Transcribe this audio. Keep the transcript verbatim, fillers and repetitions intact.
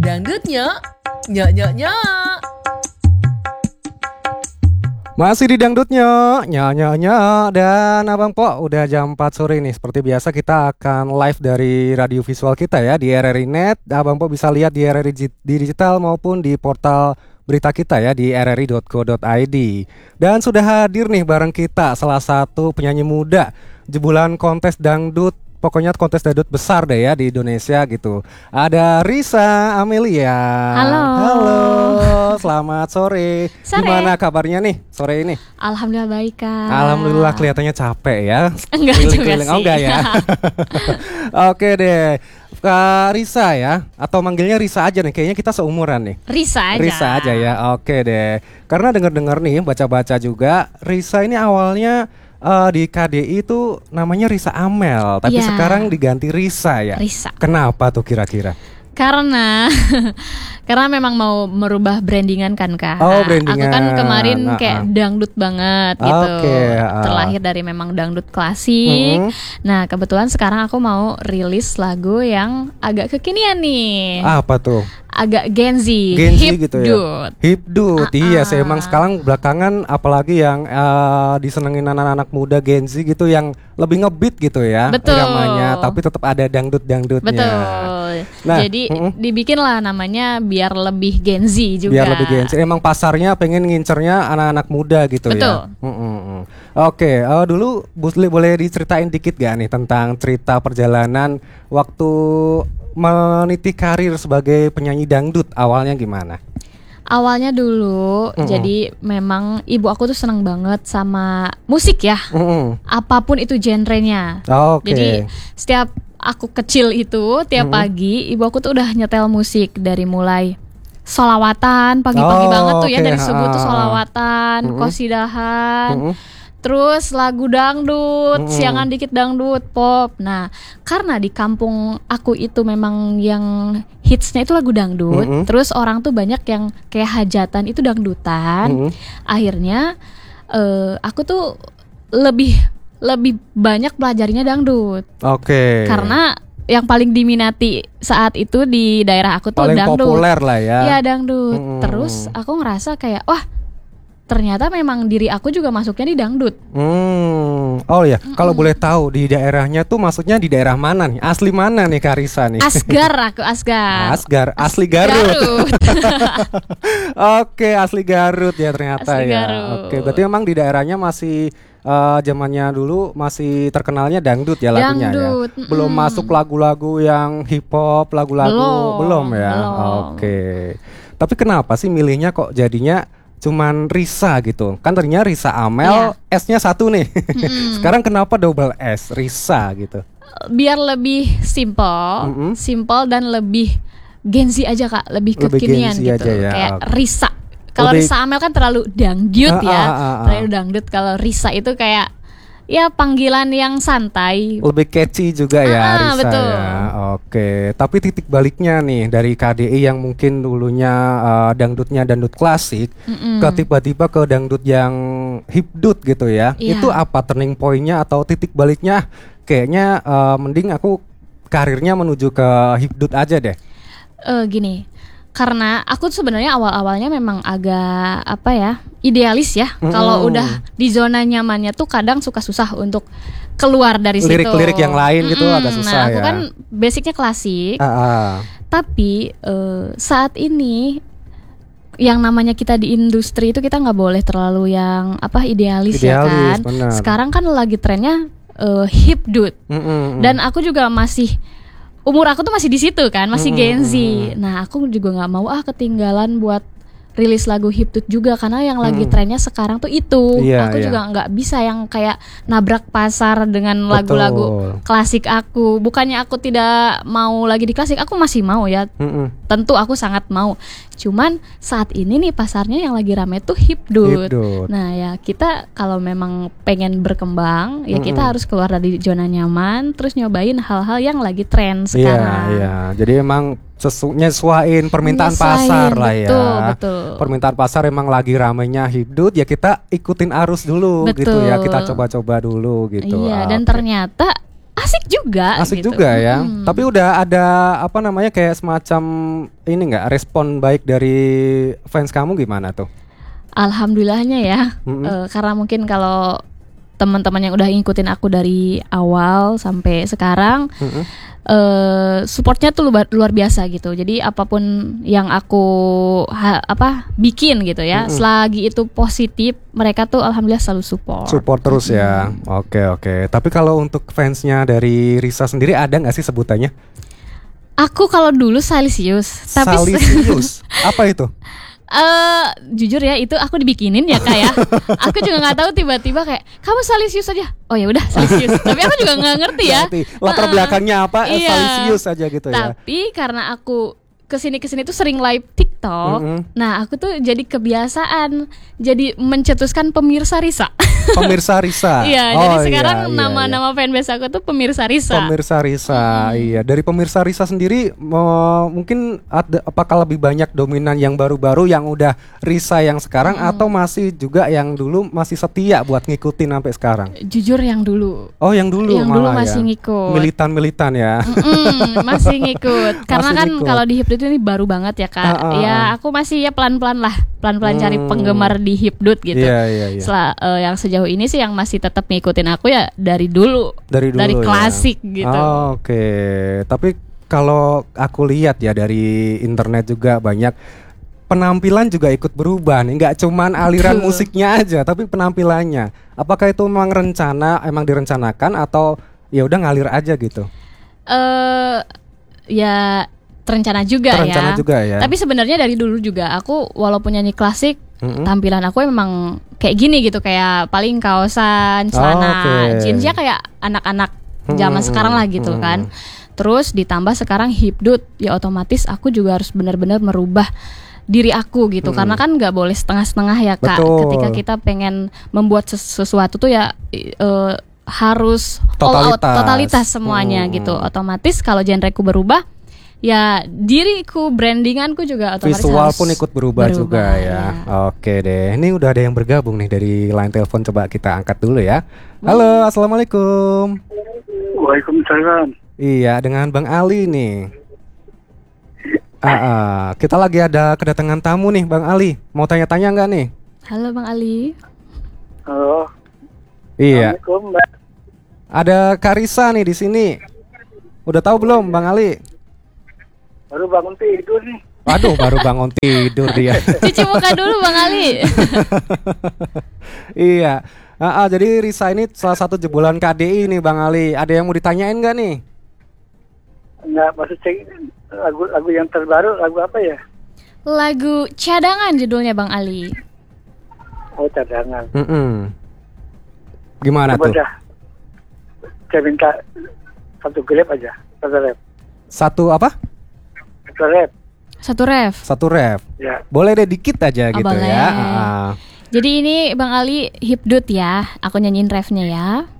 Dangdutnya, nyok nyok nyok. Masih di dangdutnya, nyanyi-nyanyi. Dan Abang Po, udah jam empat sore nih. Seperti biasa kita akan live dari radio visual kita ya di R R I Net. Abang Po bisa lihat di R R I di digital maupun di portal berita kita ya di r r i dot co dot i d. Dan sudah hadir nih bareng kita salah satu penyanyi muda jebolan kontes dangdut. Pokoknya kontes dangdut besar deh ya di Indonesia gitu. Ada Risa Amelia. Halo. Halo, selamat sore. Sore. Gimana kabarnya nih sore ini? Alhamdulillah baik, Kak. Alhamdulillah kelihatannya capek ya. Enggak juga Keliling-keliling. sih. Oh enggak ya. Oke deh. Kak Risa ya, atau manggilnya Risa aja nih. Kayaknya kita seumuran nih. Risa aja. Risa aja ya. Oke deh. Karena dengar-dengar nih, baca-baca juga, Risa ini awalnya uh, di K D I itu namanya Risa Amel, tapi Ya. sekarang diganti Risa ya. Risa. Kenapa tuh kira-kira? Karena karena memang mau merubah brandingan kan, Kak. Oh, brandingan. Aku kan kemarin Nah, kayak ah. dangdut banget gitu. Oke, ah. Terlahir dari memang dangdut klasik. Mhm. Nah, kebetulan sekarang aku mau rilis lagu yang agak kekinian nih. Apa tuh? Agak Gen Z, Gen Z hip gitu ya. dude. Hipdut, Ah, iya ah. sih emang sekarang belakangan apalagi yang uh, disenengin anak-anak muda Gen Z gitu yang lebih ngebeat gitu ya Betul. iramanya, tapi tetap ada dangdut-dangdutnya. Betul. Nah, Jadi mm-mm. dibikinlah namanya biar lebih Gen Z juga. Biar lebih Gen Z. Emang pasarnya pengen ngincernya anak-anak muda gitu Betul. ya. Mm-mm. Oke, uh, dulu boleh boleh diceritain dikit gak nih tentang cerita perjalanan waktu meniti karir sebagai penyanyi dangdut, awalnya gimana? Awalnya dulu, Mm-mm. jadi memang ibu aku tuh seneng banget sama musik ya, Mm-mm. apapun itu genrenya. Oke. Jadi setiap aku kecil itu, tiap Mm-mm. pagi ibu aku tuh udah nyetel musik dari mulai solawatan, pagi-pagi Oh, banget tuh ya, oke. dari subuh tuh Ah. solawatan, Mm-mm. qosidahan. Mm-mm. Terus lagu dangdut, Mm-mm. siangan dikit dangdut, pop. Nah, karena di kampung aku itu memang yang hitsnya itu lagu dangdut. Mm-mm. Terus orang tuh banyak yang kayak hajatan itu dangdutan. Mm-mm. Akhirnya eh, aku tuh lebih lebih banyak pelajarinya dangdut. Oke. Karena yang paling diminati saat itu di daerah aku tuh paling dangdut. populer lah ya. Iya, dangdut. Mm-mm. Terus aku ngerasa kayak wah, ternyata memang diri aku juga masuknya di dangdut. Hmm. Oh ya, kalau boleh tahu di daerahnya tuh maksudnya di daerah mana nih? Asli mana nih Karisa nih? Asgar aku Asgar. Asgar, asli Garut. Garut. Oke, asli Garut ya ternyata Asli ya. Garut. Oke, berarti memang di daerahnya masih eh, zamannya dulu masih terkenalnya dangdut ya lagunya Dangdut, ya. Belum mm-mm. masuk lagu-lagu yang hip hop, lagu-lagu Belum, belum ya. belum. Oke. Tapi kenapa sih milihnya kok jadinya cuman Risa gitu? Kan ternyata Risa Amel, S-nya satu nih. Sekarang kenapa double S, Risa gitu? Biar lebih simple, Mm-mm. simple dan lebih Gen Z aja Kak, lebih Lebih kekinian Gen Z gitu. aja ya, Kayak oke. Risa. Kalau Lebih- Risa Amel kan terlalu dangdut Ah, ya. ah, ah, ah. Terlalu dangdut. Kalau Risa itu kayak ya panggilan yang santai. Lebih catchy juga ya Ah, Risa betul. ya. Oke, tapi titik baliknya nih dari K D I yang mungkin dulunya uh, dangdutnya dangdut klasik Mm-mm. ke tiba-tiba ke dangdut yang hipdut gitu ya. Iya. Itu apa turning point-nya atau titik baliknya? Kayaknya uh, mending aku karirnya menuju ke hipdut aja deh. Eh, gini, karena aku tuh sebenarnya awal-awalnya memang agak apa ya, idealis ya. Mm-mm. Kalau udah di zona nyamannya tuh kadang suka susah untuk keluar dari situ. Lirik-lirik yang lain gitu Mm-mm. agak susah Nah, aku ya. kan basicnya klasik, Ah, ah. tapi eh, saat ini yang namanya kita di industri itu kita nggak boleh terlalu yang apa idealis, ya Idealis, kan. benar. Sekarang kan lagi trennya eh, hip dude. Mm-mm. Dan aku juga masih umur aku tuh masih di situ kan, masih Mm, Gen Z. mm, mm. Nah, aku juga nggak mau ah ketinggalan buat rilis lagu hip dude juga karena yang lagi Mm. trennya sekarang tuh itu. Iya, aku iya. juga nggak bisa yang kayak nabrak pasar dengan Betul. lagu-lagu klasik aku. Bukannya aku tidak mau lagi di klasik, aku masih mau ya. Mm-mm. Tentu aku sangat mau. Cuman saat ini nih pasarnya yang lagi rame tuh hip dude. Hipdut. Nah ya kita kalau memang pengen berkembang ya kita Mm-mm. harus keluar dari zona nyaman, terus nyobain hal-hal yang lagi tren Iya, sekarang. iya. Jadi emang sesu nyesuain permintaan Nyesuaiin, pasar lah ya. betul, betul. Permintaan pasar emang lagi ramainya hipdut, ya kita ikutin arus dulu gitu ya. Betul. Kita coba-coba dulu gitu. Iya, Ah, dan oke. ternyata asik juga. Asik gitu. juga ya. Hmm. Tapi udah ada apa namanya kayak semacam ini nggak respon baik dari fans kamu gimana tuh? Alhamdulillahnya ya, Mm-mm. eh, karena mungkin kalau teman-teman yang udah ngikutin aku dari awal sampai sekarang, Mm-mm. eh, supportnya tuh luar, luar biasa gitu. Jadi apapun yang aku ha- apa bikin gitu ya, Mm-mm. selagi itu positif, mereka tuh alhamdulillah selalu support. Support terus ya. Oke oke. Tapi kalau untuk fansnya dari Risa sendiri ada nggak sih sebutannya? Aku kalau dulu Salisius, tapi se- Salisius. Apa itu? Eh, jujur ya itu aku dibikinin ya kak ya. Aku juga nggak tahu tiba-tiba kayak kamu Salisius aja. Oh ya udah Salisius. Tapi aku juga nggak ngerti ya. Berarti latar Heeh. belakangnya apa? Eh, Iya. Salisius aja gitu ya. Tapi karena aku kesini kesini tuh sering live TikTok, Mm-mm. nah aku tuh jadi kebiasaan jadi mencetuskan pemirsa Risa. Pemirsa Risa. Iya, Oh, jadi iya, sekarang iya, nama-nama fanbase aku tuh pemirsa Risa. Pemirsa Risa, iya. Dari pemirsa Risa sendiri, mo- mungkin ada, apakah lebih banyak dominan yang baru-baru yang udah Risa yang sekarang, atau masih juga yang dulu masih setia buat ngikutin sampai sekarang? Jujur yang dulu. Oh, yang dulu Yang dulu malah masih ya. ngikut. Militan-militan ya. Mm-mm, masih ngikut. Karena Masih kan ngikut. kalau di Hipdut ini baru banget ya kak. Ah, ah, Ya ah. aku masih ya pelan-pelan lah, pelan-pelan cari Hmm. penggemar di Hipdut gitu. Iya, iya, iya. Sela- eh, yang sejauh ini sih yang masih tetap ngikutin aku ya dari dulu, Dari dulu dari ya. klasik gitu. Oh, oke. Tapi kalau aku lihat ya dari internet juga banyak penampilan juga ikut berubah nih, nggak cuman aliran Betul. musiknya aja, tapi penampilannya. Apakah itu memang rencana, emang direncanakan atau ya udah ngalir aja gitu? Eh ya terencana juga Terencana ya. juga ya. Tapi sebenarnya dari dulu juga aku walaupun nyanyi klasik, Mm-mm. tampilan aku memang kayak gini gitu, kayak paling kaosan, celana, Oh, oke. jeansnya kayak anak-anak zaman Hmm, sekarang lah gitu hmm. kan. Terus ditambah sekarang Hipdut, ya otomatis aku juga harus benar-benar merubah diri aku gitu, Hmm. karena kan nggak boleh setengah-setengah ya kak. Betul. Ketika kita pengen membuat ses- sesuatu tuh ya eh, harus all out, Totalitas. totalitas semuanya Hmm. gitu. Otomatis kalau genreku berubah, ya diriku, brandinganku juga otomatis Visual harus pun ikut berubah, juga berubah, ya. Oke deh. Ini udah ada yang bergabung nih dari line telepon, coba kita angkat dulu ya. Halo, assalamualaikum. Waalaikumsalam. Iya, dengan Bang Ali nih. Ah, ah. Kita lagi ada kedatangan tamu nih, Bang Ali. Mau tanya-tanya nggak nih? Halo Bang Ali. Halo. Iya. Assalamualaikum, Mbak. Ada Karisa nih di sini. Udah tahu belum, Bang Ali? Baru bangun tidur nih. Waduh, baru bangun tidur dia. Cuci muka dulu Bang Ali. Iya. Ah, ah, jadi Risa ini salah satu jebolan K D I nih, Bang Ali. Ada yang mau ditanyain nggak nih? Enggak, maksud saya lagu lagu yang terbaru lagu apa ya? Lagu Cadangan judulnya Bang Ali. Oh, cadangan. Mm-mm. Gimana Coba tuh? dah. Saya minta satu grab aja, satu rap. Satu apa? Satu rap. Satu ref. Satu ref. Ya. Boleh deh dikit aja Oh, gitu boleh. ya. Ah, ah. Jadi ini Bang Ali Hipdut ya. Aku nyanyiin refnya ya.